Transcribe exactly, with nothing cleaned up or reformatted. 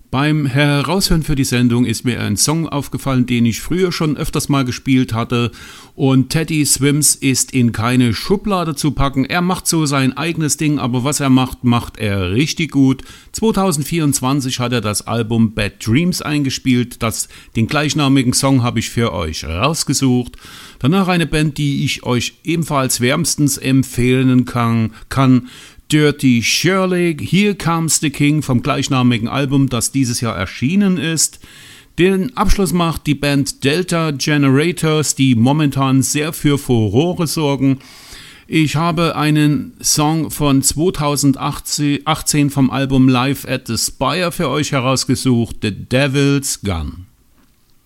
Beim Heraushören für die Sendung ist mir ein Song aufgefallen, den ich früher schon öfters mal gespielt hatte, und Teddy Swims ist in keine Schublade zu packen. Er macht so sein eigenes Ding, aber was er macht, macht er richtig gut. zwanzig vierundzwanzig hat er das Album Bad Dreams eingespielt. Das, den gleichnamigen Song habe ich für euch rausgesucht. Danach eine Band, die ich euch ebenfalls wärmstens empfehlen kann, kann Dirty Shirley, Here Comes the King vom gleichnamigen Album, das dieses Jahr erschienen ist. Den Abschluss macht die Band Delta Generators, die momentan sehr für Furore sorgen. Ich habe einen Song von zwanzig achtzehn vom Album Live at the Spire für euch herausgesucht, The Devil's Gun.